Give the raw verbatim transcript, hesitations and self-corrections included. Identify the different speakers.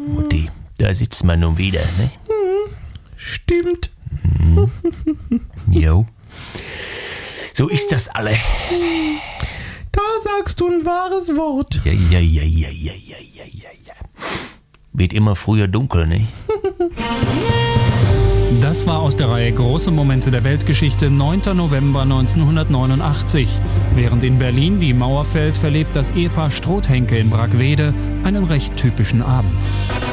Speaker 1: Mutti, da sitzt man nun wieder, ne?
Speaker 2: Stimmt.
Speaker 1: Mhm. Jo. So ist das alle.
Speaker 2: Da sagst du ein wahres Wort.
Speaker 1: Ja, ja, ja, ja, ja, ja, ja, ja, ja. Wird immer früher dunkel, ne?
Speaker 3: Das war aus der Reihe Große Momente der Weltgeschichte, neunter November neunzehnhundertneunundachtzig. Während in Berlin die Mauer fällt, verlebt das Ehepaar Stroth-Henke in Brackwede einen recht typischen Abend.